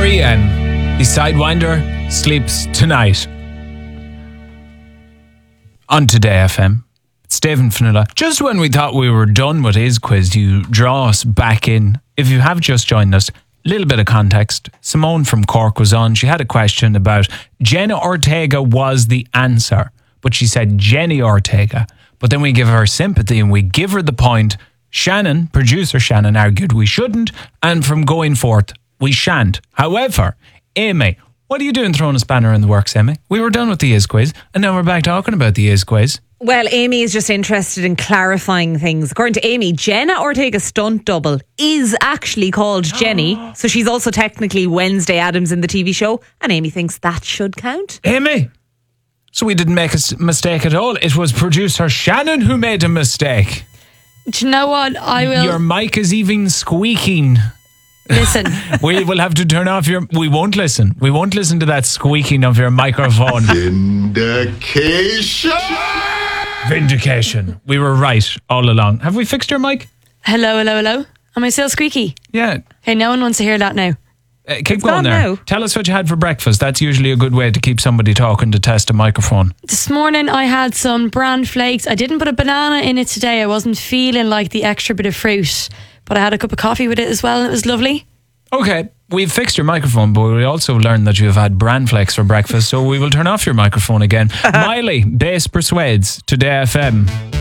R.E.M. The Sidewinder sleeps tonight. On Today FM. It's Dave and Fionnuala. Just when we thought we were done with Is Quiz, you draw us back in. If you have just joined us, a little bit of context. Simone from Cork was on. She had a question about Jenna Ortega was the answer, but she said Jenny Ortega. But then we give her sympathy and we give her the point. Shannon, producer Shannon, argued we shouldn't, and from going forth, we shan't. However, Amy, what are you doing throwing a spanner in the works, Amy? We were done with the Is Quiz, and now we're back talking about the Is Quiz. Well, Amy is just interested in clarifying things. According to Amy, Jenna Ortega's stunt double is actually called Jenny. So she's also technically Wednesday Addams in the TV show. And Amy thinks that should count. Amy! So we didn't make a mistake at all. It was producer Shannon who made a mistake. Do you know what? I will... Your mic is even squeaking. Listen. We will have to turn off your... We won't listen. We won't listen to that squeaking of your microphone. Vindication. We were right all along. Have we fixed your mic? Hello. Am I still squeaky? Yeah. Hey, no one wants to hear that now. Keep going there. Now. Tell us what you had for breakfast. That's usually a good way to keep somebody talking to test a microphone. This morning I had some bran flakes. I didn't put a banana in it today. I wasn't feeling like the extra bit of fruit. But I had a cup of coffee with it as well and it was lovely. Okay, we've fixed your microphone, but we also learned that you've had bran flakes for breakfast, so we will turn off your microphone again. Miley, Bass Persuades, Today FM.